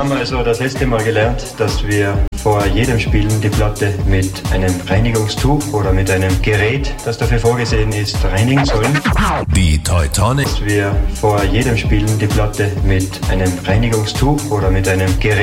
haben also das letzte Mal gelernt, dass wir vor jedem Spielen die Platte mit einem Reinigungstuch oder mit einem Gerät, das dafür vorgesehen ist, reinigen sollen. Die Teutonic. Dass wir vor jedem Spielen die Platte mit einem Reinigungstuch oder mit einem Gerät